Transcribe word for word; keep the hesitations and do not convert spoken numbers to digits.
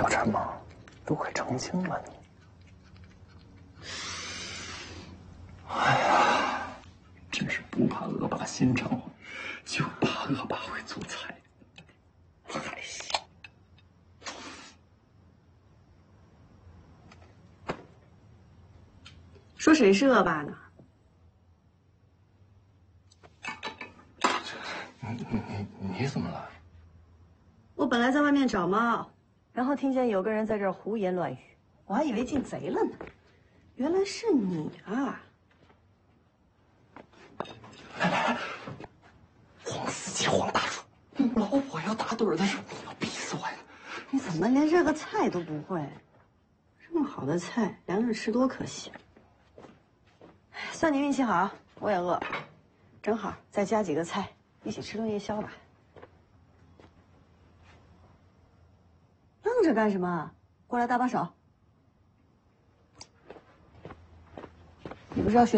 小婵嘛，都快成精了你。哎呀，真是不怕恶霸心肠坏，就怕恶霸会做菜。还行。 说谁是恶霸呢？ 你你你怎么了？ 我本来在外面找猫，然后听见有个人在这儿胡言乱语，我还以为进贼了呢，原来是你啊！ 来来来，黄司机黄大叔，我老婆要打盹的时候，你要逼死我呀！ 你怎么连这个菜都不会？这么好的菜，凉着吃多可惜。算你运气好，我也饿，正好再加几个菜，一起吃顿夜宵吧。愣着干什么？过来搭把手。你不是要学？